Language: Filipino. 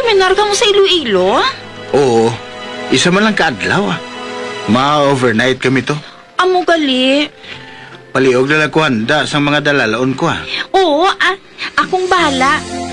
seminar ka mo sa Iloilo? Oo, isa man lang kaadlaw ah. Ma-overnight kami to. Amo gali. Paliog na lang ko handa sa mga dalalaon ko ah. Oo, akong bahala.